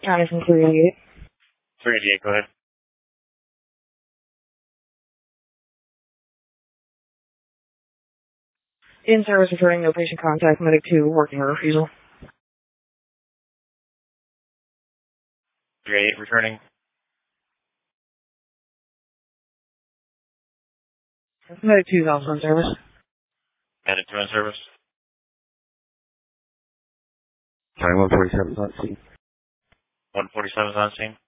County from 388. 388, go ahead. In service returning no patient contact, medic 2, working or refusal. 388, returning. Medic 2 is also in service. Medic 2 in service. County 147 is on scene. 147 is on scene.